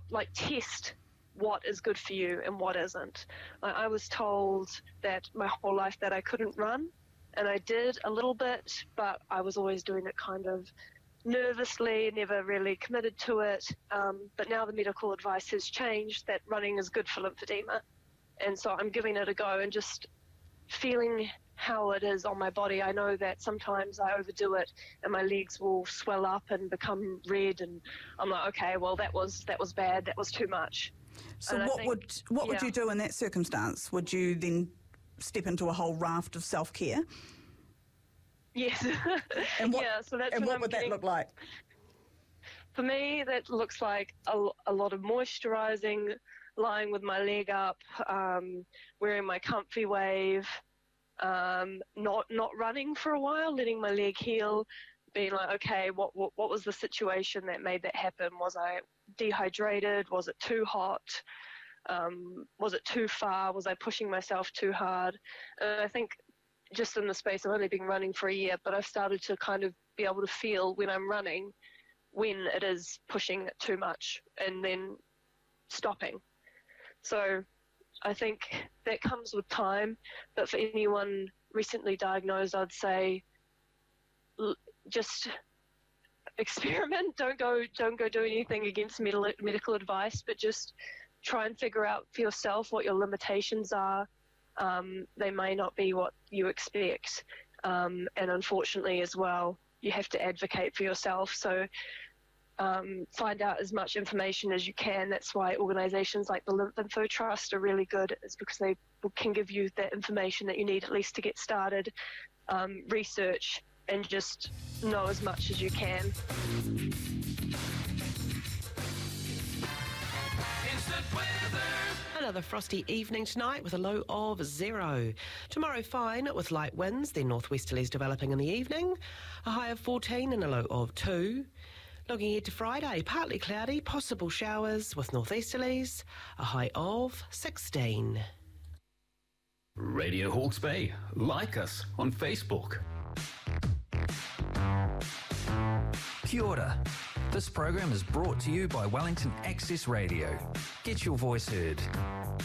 test what is good for you and what isn't. I was told that my whole life that I couldn't run, and I did a little bit, but I was always doing it kind of nervously, never really committed to it. But now the medical advice has changed that running is good for lymphedema. And so I'm giving it a go and just feeling how it is on my body. I know that sometimes I overdo it and my legs will swell up and become red, and I'm like, okay, well, that was bad, that was too much. So what would you do in that circumstance? Would you then step into a whole raft of self-care? Yes. And what, yeah, so that's and what would that look like? For me, that looks like a lot of moisturising, lying with my leg up, wearing my comfy wave, not running for a while, letting my leg heal, being like, okay, what was the situation that made that happen? Was I dehydrated? Was it too hot? Was it too far? Was I pushing myself too hard? And I think just in the space, I've only been running for a year, but I've started to kind of be able to feel when I'm running when it is pushing it too much and then stopping. So I think that comes with time, but for anyone recently diagnosed, I'd say just experiment. Don't go do anything against medical advice, but just try and figure out for yourself what your limitations are. They may not be what you expect, and unfortunately as well, you have to advocate for yourself. So find out as much information as you can. That's why organisations like the Lymph Info Trust are really good, is because they can give you that information that you need at least to get started. Research and just know as much as you can. Another frosty evening tonight with a low of 0. Tomorrow fine with light winds, then northwesterlies developing in the evening. A high of 14 and a low of 2. Looking ahead to Friday, partly cloudy, possible showers with northeasterlies. A high of 16. Radio Hawke's Bay. Like us on Facebook. Kia ora. This program is brought to you by Wellington Access Radio. Get your voice heard.